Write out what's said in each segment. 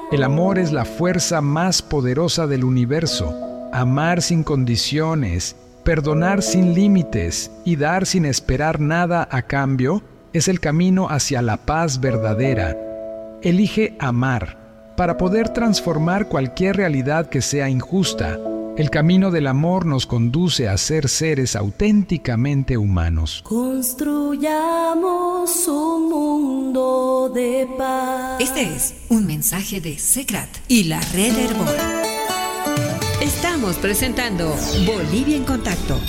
El amor es la fuerza más poderosa del universo. Amar sin condiciones, perdonar sin límites y dar sin esperar nada a cambio es el camino hacia la paz verdadera. Elige amar para poder transformar cualquier realidad que sea injusta. El camino del amor nos conduce a ser seres auténticamente humanos. Construyamos un mundo de paz. Este es un mensaje de SECRAT y la Red Herbol. Estamos presentando Bolivia en Contacto.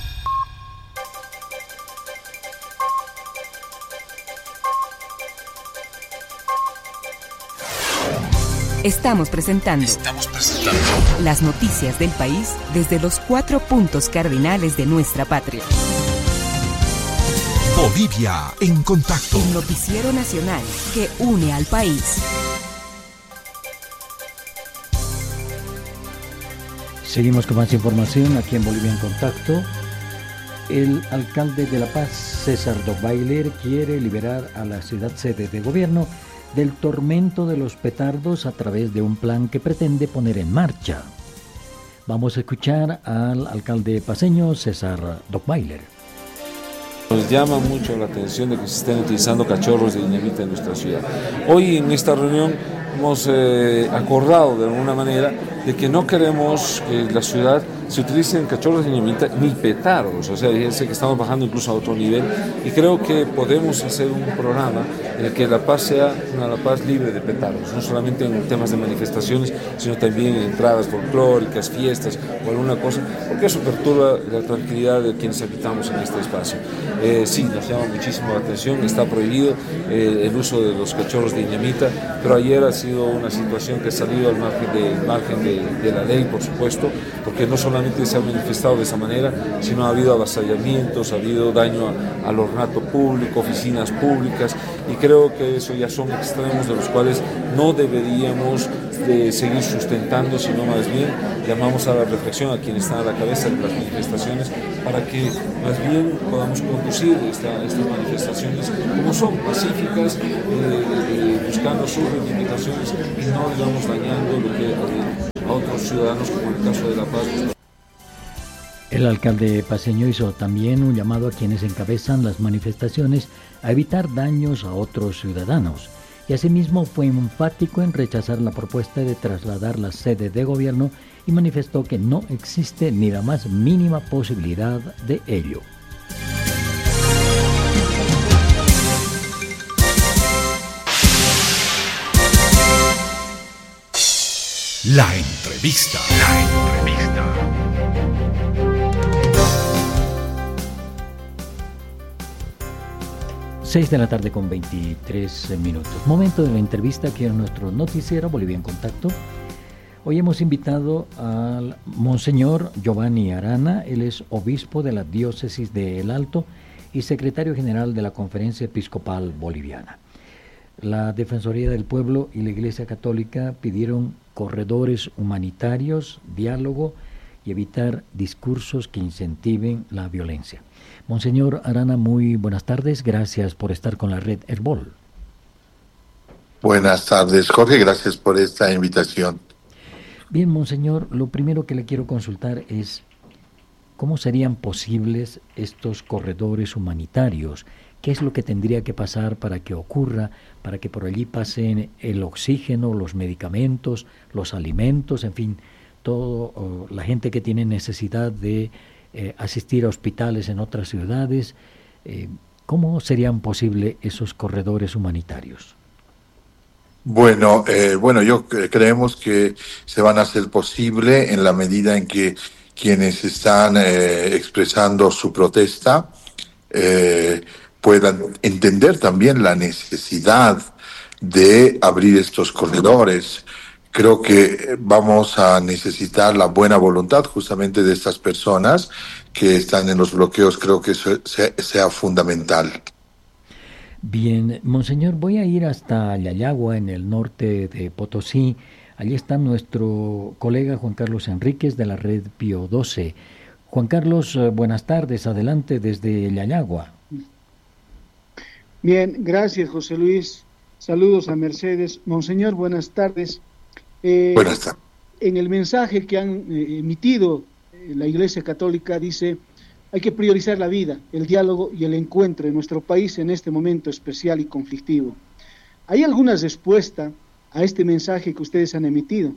Estamos presentando las noticias del país desde los 4 puntos cardinales de nuestra patria. Bolivia en Contacto. El noticiero nacional que une al país. Seguimos con más información aquí en Bolivia en Contacto. El alcalde de La Paz, César Dockweiler, quiere liberar a la ciudad sede de gobierno del tormento de los petardos a través de un plan que pretende poner en marcha. Vamos a escuchar al alcalde paceño César Dockweiler. Nos llama mucho la atención de que se estén utilizando cachorros de dinamita en nuestra ciudad. Hoy en esta reunión hemos acordado de alguna manera de que no queremos que en la ciudad se utilicen cachorros de dinamita ni petardos, o sea, fíjense que estamos bajando incluso a otro nivel y creo que podemos hacer un programa en el que La Paz sea una La Paz libre de petardos, no solamente en temas de manifestaciones, sino también en entradas folclóricas, fiestas o alguna cosa, porque eso perturba la tranquilidad de quienes habitamos en este espacio. Sí, nos llama muchísimo la atención, está prohibido el uso de los cachorros de dinamita, pero ayer ha sido una situación que ha salido al margen de la ley, por supuesto, porque no solamente se ha manifestado de esa manera, sino ha habido avasallamientos, ha habido daño al ornato público, oficinas públicas, y creo que eso ya son extremos de los cuales no deberíamos de seguir sustentando, sino más bien llamamos a la reflexión a quienes están a la cabeza de las manifestaciones para que más bien podamos conducir estas manifestaciones como son, pacíficas, buscando sus reivindicaciones y no digamos dañando lo que a otros ciudadanos, como en el caso de La Paz. El alcalde paceño hizo también un llamado a quienes encabezan las manifestaciones a evitar daños a otros ciudadanos y asimismo fue enfático en rechazar la propuesta de trasladar la sede de gobierno y manifestó que no existe ni la más mínima posibilidad de ello. La entrevista. 6 de la tarde con 23 minutos. Momento de la entrevista aquí en nuestro noticiero Bolivia en Contacto. Hoy hemos invitado al Monseñor Giovanni Arana. Él es obispo de la diócesis de El Alto y secretario general de la Conferencia Episcopal Boliviana. La Defensoría del Pueblo y la Iglesia Católica pidieron corredores humanitarios, diálogo y evitar discursos que incentiven la violencia. Monseñor Arana, muy buenas tardes. Gracias por estar con la Red Herbol. Buenas tardes, Jorge. Gracias por esta invitación. Bien, Monseñor, lo primero que le quiero consultar es ¿cómo serían posibles estos corredores humanitarios? ¿Qué es lo que tendría que pasar para que ocurra, para que por allí pasen el oxígeno, los medicamentos, los alimentos, en fin, todo la gente que tiene necesidad de asistir a hospitales en otras ciudades? ¿Cómo serían posibles esos corredores humanitarios? Bueno, creemos que se van a hacer posible en la medida en que quienes están expresando su protesta puedan entender también la necesidad de abrir estos corredores. Creo que vamos a necesitar la buena voluntad justamente de estas personas que están en los bloqueos. Creo que eso sea fundamental. Bien, Monseñor, voy a ir hasta Yayagua, en el norte de Potosí. Allí está nuestro colega Juan Carlos Enríquez de la Red Pío XII. Juan Carlos, buenas tardes, adelante desde Yayagua. Bien, gracias José Luis. Saludos a Mercedes. Monseñor, buenas tardes. Buenas tardes. En el mensaje que han emitido la Iglesia Católica dice, hay que priorizar la vida, el diálogo y el encuentro en nuestro país en este momento especial y conflictivo. ¿Hay alguna respuesta a este mensaje que ustedes han emitido?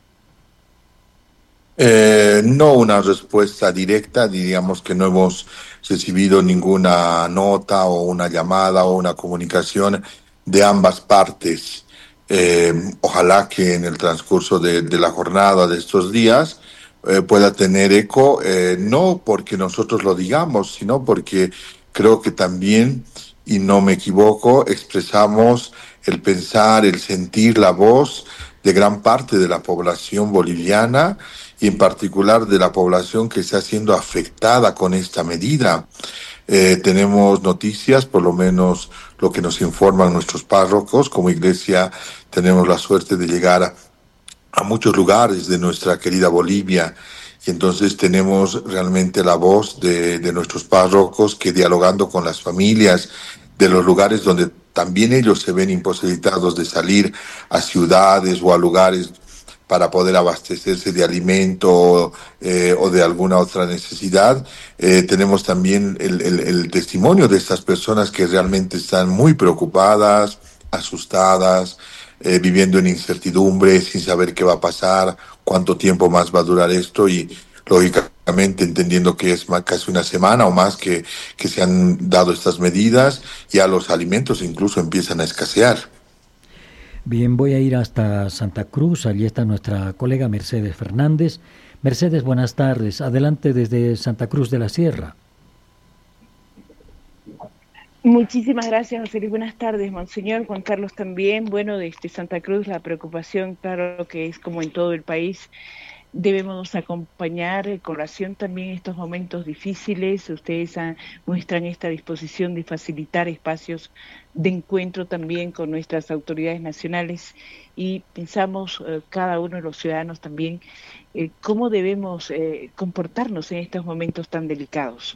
No una respuesta directa, diríamos que no hemos recibido ninguna nota o una llamada o una comunicación de ambas partes. Ojalá que en el transcurso de la jornada de estos días pueda tener eco, no porque nosotros lo digamos, sino porque creo que también, y no me equivoco, expresamos el pensar, el sentir, la voz de gran parte de la población boliviana y en particular de la población que está siendo afectada con esta medida. Tenemos noticias, por lo menos lo que nos informan nuestros párrocos. Como iglesia tenemos la suerte de llegar a muchos lugares de nuestra querida Bolivia y entonces tenemos realmente la voz de nuestros párrocos que dialogando con las familias de los lugares donde también ellos se ven imposibilitados de salir a ciudades o a lugares para poder abastecerse de alimento o de alguna otra necesidad. Tenemos también el testimonio de estas personas que realmente están muy preocupadas, asustadas, viviendo en incertidumbre, sin saber qué va a pasar, cuánto tiempo más va a durar esto y lógicamente entendiendo que es casi una semana o más que se han dado estas medidas, ya los alimentos incluso empiezan a escasear. Bien, voy a ir hasta Santa Cruz, allí está nuestra colega Mercedes Fernández. Mercedes, buenas tardes. Adelante desde Santa Cruz de la Sierra. Muchísimas gracias, José Luis. Buenas tardes, Monseñor. Juan Carlos también. Bueno, desde Santa Cruz la preocupación, claro que es como en todo el país. Debemos acompañar con oración también estos momentos difíciles. Ustedes muestran esta disposición de facilitar espacios de encuentro también con nuestras autoridades nacionales y pensamos cada uno de los ciudadanos también cómo debemos comportarnos en estos momentos tan delicados.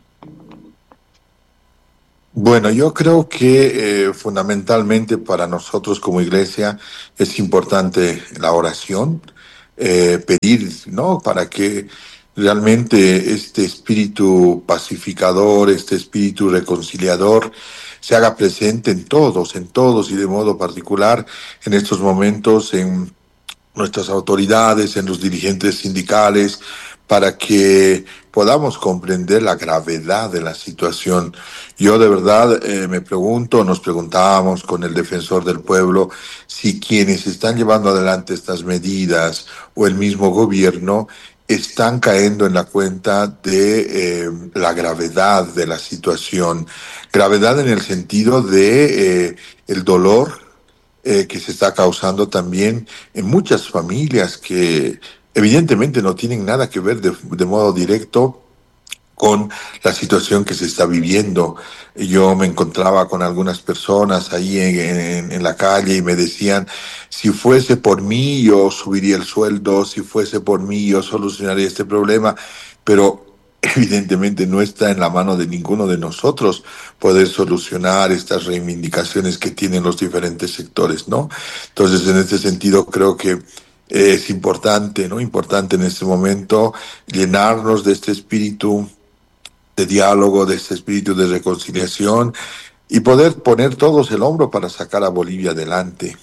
Bueno, yo creo que fundamentalmente para nosotros como iglesia es importante la oración, pedir, ¿no? Para que realmente este espíritu pacificador, este espíritu reconciliador se haga presente en todos y de modo particular en estos momentos en nuestras autoridades, en los dirigentes sindicales, para que podamos comprender la gravedad de la situación. Yo de verdad me pregunto, nos preguntábamos con el defensor del pueblo, si quienes están llevando adelante estas medidas o el mismo gobierno están cayendo en la cuenta de la gravedad de la situación. Gravedad en el sentido de el dolor que se está causando también en muchas familias que evidentemente no tienen nada que ver de modo directo con la situación que se está viviendo. Yo me encontraba con algunas personas ahí en la calle y me decían, si fuese por mí yo subiría el sueldo, si fuese por mí yo solucionaría este problema, pero evidentemente no está en la mano de ninguno de nosotros poder solucionar estas reivindicaciones que tienen los diferentes sectores, ¿no? Entonces, en este sentido, creo que es importante, ¿no? Importante en este momento llenarnos de este espíritu de diálogo, de este espíritu de reconciliación y poder poner todos el hombro para sacar a Bolivia adelante.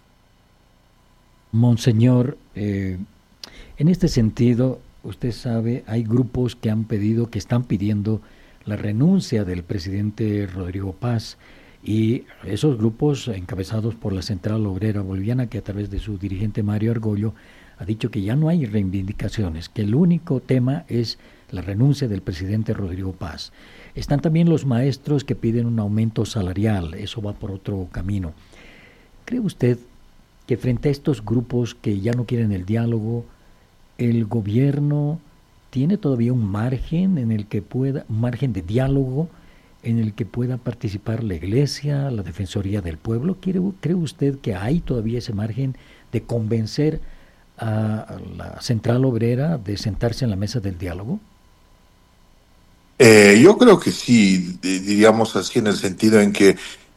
Monseñor, en este sentido, usted sabe, hay grupos que están pidiendo la renuncia del presidente Rodrigo Paz y esos grupos encabezados por la Central Obrera Boliviana, que a través de su dirigente Mario Argollo ha dicho que ya no hay reivindicaciones, que el único tema es la renuncia del presidente Rodrigo Paz. Están también los maestros que piden un aumento salarial, eso va por otro camino. ¿Cree usted que frente a estos grupos que ya no quieren el diálogo, el gobierno tiene todavía un margen de diálogo en el que pueda participar la Iglesia, la Defensoría del Pueblo? ¿Cree usted que hay todavía ese margen de convencer a la Central Obrera de sentarse en la mesa del diálogo? Yo creo que sí, diríamos así, en el sentido en que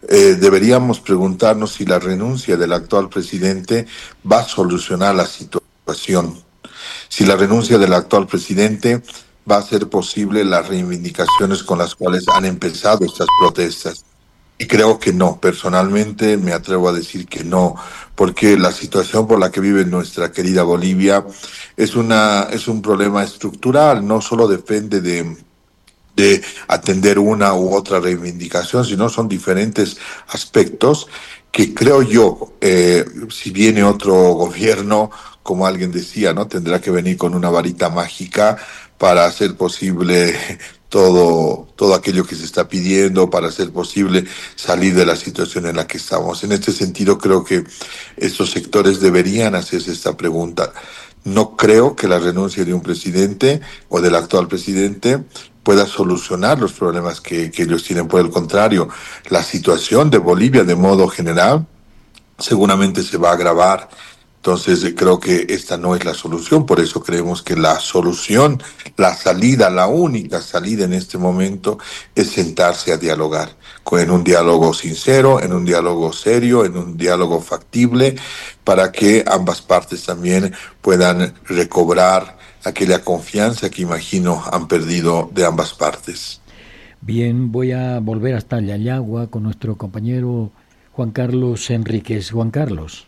deberíamos preguntarnos si la renuncia del actual presidente va a solucionar la situación, si la renuncia del actual presidente va a hacer posible las reivindicaciones con las cuales han empezado estas protestas. Y creo que no, personalmente me atrevo a decir que no, porque la situación por la que vive nuestra querida Bolivia es un problema estructural, no solo depende de atender una u otra reivindicación, sino son diferentes aspectos que creo yo, si viene otro gobierno, como alguien decía, ¿no? Tendrá que venir con una varita mágica para hacer posible todo aquello que se está pidiendo, para hacer posible salir de la situación en la que estamos. En este sentido, creo que estos sectores deberían hacerse esta pregunta. No creo que la renuncia de un presidente o del actual presidente pueda solucionar los problemas que ellos tienen. Por el contrario, la situación de Bolivia de modo general seguramente se va a agravar. Entonces creo que esta no es la solución, por eso creemos que la solución, la salida, la única salida en este momento es sentarse a dialogar, en un diálogo sincero, en un diálogo serio, en un diálogo factible, para que ambas partes también puedan recobrar aquella confianza que imagino han perdido de ambas partes. Bien, voy a volver hasta Yayagua con nuestro compañero Juan Carlos Enríquez. Juan Carlos.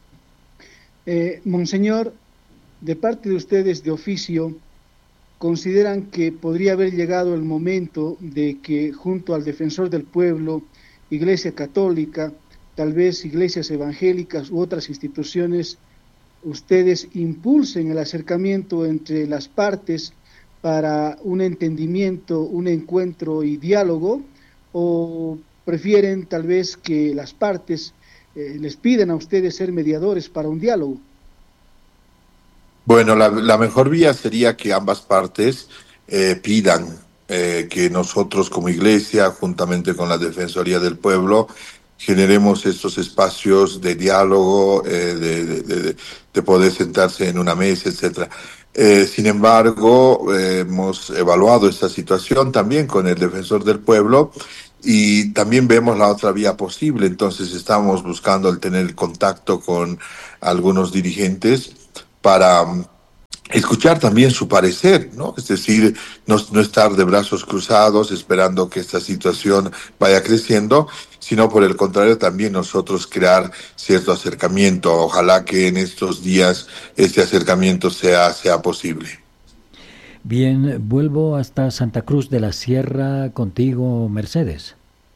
Monseñor, de parte de ustedes de oficio, ¿consideran que podría haber llegado el momento de que junto al Defensor del Pueblo, Iglesia Católica, tal vez iglesias evangélicas u otras instituciones, ustedes impulsen el acercamiento entre las partes para un entendimiento, un encuentro y diálogo, o prefieren tal vez que las partes les pidan a ustedes ser mediadores para un diálogo? Bueno, la mejor vía sería que ambas partes pidan que nosotros como iglesia, juntamente con la Defensoría del Pueblo, generemos estos espacios de diálogo, de poder sentarse en una mesa, etcétera. Sin embargo, hemos evaluado esta situación también con el Defensor del Pueblo y también vemos la otra vía posible. Entonces estamos buscando el tener contacto con algunos dirigentes para escuchar también su parecer, ¿no? Es decir, no estar de brazos cruzados esperando que esta situación vaya creciendo, sino por el contrario también nosotros crear cierto acercamiento. Ojalá que en estos días este acercamiento sea posible. Bien, vuelvo hasta Santa Cruz de la Sierra contigo, Mercedes.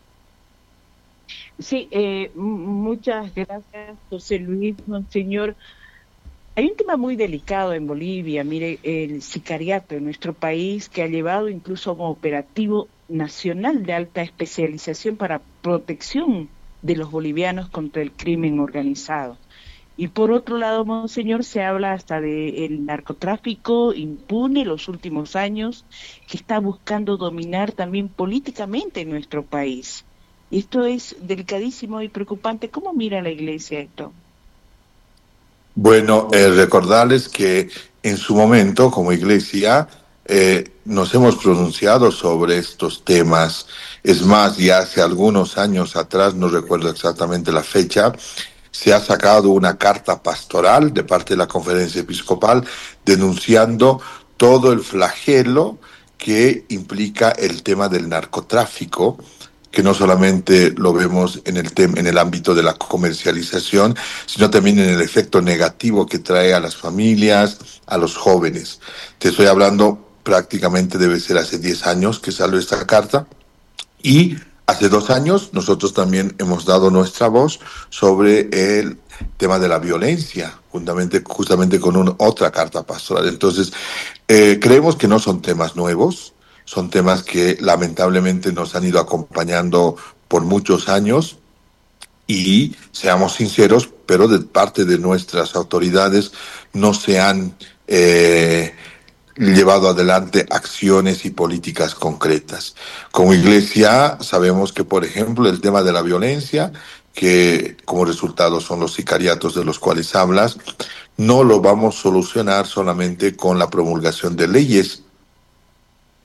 Sí, muchas gracias, José Luis, Monseñor. Hay un tema muy delicado en Bolivia, mire, el sicariato en nuestro país, que ha llevado incluso a un operativo nacional de alta especialización para protección de los bolivianos contra el crimen organizado. Y por otro lado, Monseñor, se habla hasta del narcotráfico impune los últimos años, que está buscando dominar también políticamente en nuestro país. Y esto es delicadísimo y preocupante. ¿Cómo mira la Iglesia esto? Bueno, recordarles que en su momento, como Iglesia, nos hemos pronunciado sobre estos temas. Es más, ya hace algunos años atrás, no recuerdo exactamente la fecha, se ha sacado una carta pastoral de parte de la Conferencia Episcopal denunciando todo el flagelo que implica el tema del narcotráfico, que no solamente lo vemos en el ámbito de la comercialización, sino también en el efecto negativo que trae a las familias, a los jóvenes. Te estoy hablando, prácticamente debe ser hace 10 años que salió esta carta, y hace 2 años nosotros también hemos dado nuestra voz sobre el tema de la violencia, justamente con otra carta pastoral. Entonces, creemos que no son temas nuevos, son temas que lamentablemente nos han ido acompañando por muchos años y, seamos sinceros, pero de parte de nuestras autoridades no se han llevado adelante acciones y políticas concretas. Como Iglesia sabemos que, por ejemplo, el tema de la violencia, que como resultado son los sicariatos de los cuales hablas, no lo vamos a solucionar solamente con la promulgación de leyes.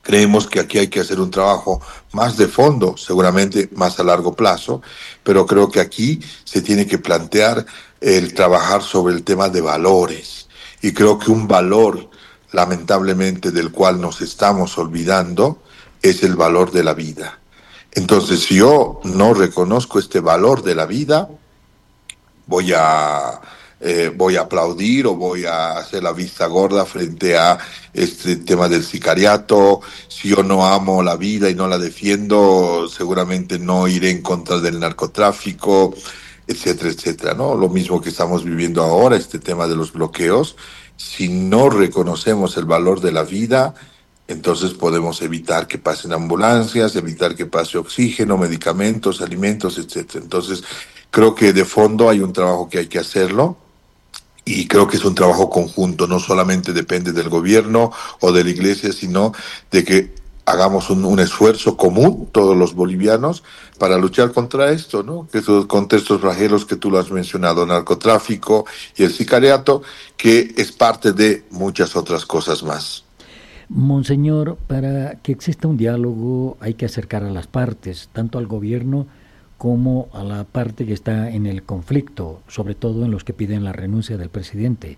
Creemos que aquí hay que hacer un trabajo más de fondo, seguramente más a largo plazo, pero creo que aquí se tiene que plantear el trabajar sobre el tema de valores. Y creo que un valor, lamentablemente, del cual nos estamos olvidando, es el valor de la vida. Entonces, si yo no reconozco este valor de la vida, voy a aplaudir o voy a hacer la vista gorda frente a este tema del sicariato. Si yo no amo la vida y no la defiendo, seguramente no iré en contra del narcotráfico, etcétera, etcétera, ¿no? Lo mismo que estamos viviendo ahora, este tema de los bloqueos. Si no reconocemos el valor de la vida, entonces podemos evitar que pasen ambulancias, evitar que pase oxígeno, medicamentos, alimentos, etcétera. Entonces, creo que de fondo hay un trabajo que hay que hacerlo. Y creo que es un trabajo conjunto, no solamente depende del gobierno o de la iglesia, sino de que hagamos un esfuerzo común, todos los bolivianos, para luchar contra esto, ¿no? Que contra estos flagelos que tú lo has mencionado, narcotráfico y el sicariato, que es parte de muchas otras cosas más. Monseñor, para que exista un diálogo hay que acercar a las partes, tanto al gobierno como a la parte que está en el conflicto, sobre todo en los que piden la renuncia del presidente.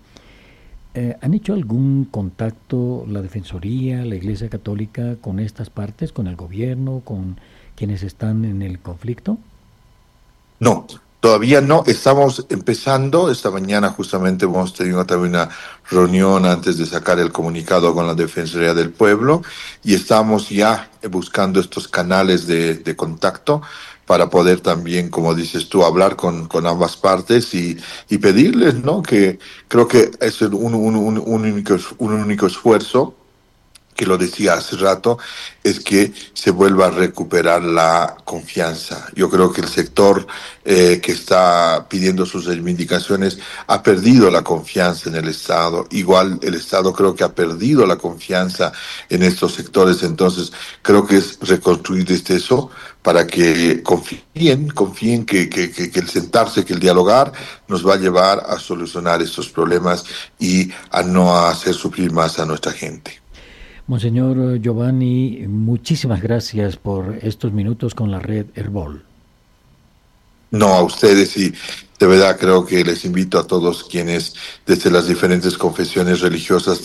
¿Han hecho algún contacto la Defensoría, la Iglesia Católica con estas partes, con el gobierno, con quienes están en el conflicto? No, todavía no. Estamos empezando. Esta mañana justamente hemos tenido también una reunión antes de sacar el comunicado con la Defensoría del Pueblo y estamos ya buscando estos canales de contacto para poder también, como dices tú, hablar con ambas partes y pedirles, ¿no? Que creo que es un único esfuerzo, que lo decía hace rato, es que se vuelva a recuperar la confianza. Yo creo que el sector que está pidiendo sus reivindicaciones ha perdido la confianza en el Estado. Igual el Estado creo que ha perdido la confianza en estos sectores. Entonces creo que es reconstruir desde eso para que confíen que el sentarse, que el dialogar nos va a llevar a solucionar estos problemas y a no hacer sufrir más a nuestra gente. Monseñor Giovanni, muchísimas gracias por estos minutos con la red Herbol. No, a ustedes, y de verdad creo que les invito a todos quienes desde las diferentes confesiones religiosas